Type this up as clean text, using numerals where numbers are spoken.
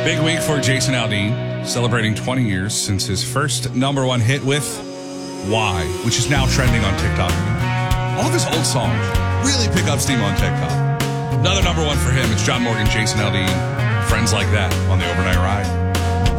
Big week for Jason Aldean, celebrating 20 years since his first number one hit with Why, which is now trending on TikTok. All of his old songs really pick up steam on TikTok. Another number one for him. It's John Morgan, Jason Aldean, Friends Like That on the Overnight Ride.